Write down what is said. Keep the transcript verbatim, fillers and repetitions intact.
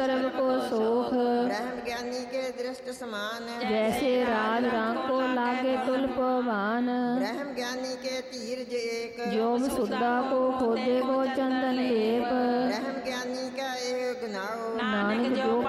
सर्व को सोख। ब्रह्म ज्ञानी के दृष्ट समान, जैसे राज रंग को लागे तुल पवान। ब्रह्म ज्ञानी के तीर्ज एक, जोग सुधा को खोदे गो चंदन लेप। ब्रह्म ज्ञानी का एक गुनाहो, नानक जो